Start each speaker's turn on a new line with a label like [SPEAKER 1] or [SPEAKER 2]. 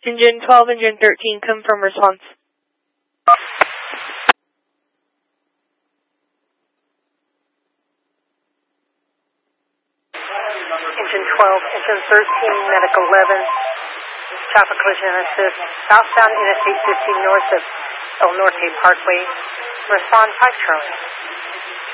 [SPEAKER 1] Engine 12, Engine 13, confirm response.
[SPEAKER 2] Engine 12, Engine 13, Medic 11, traffic collision assist, southbound Interstate 15 north of El Norte Parkway. Respond 5 Charlie.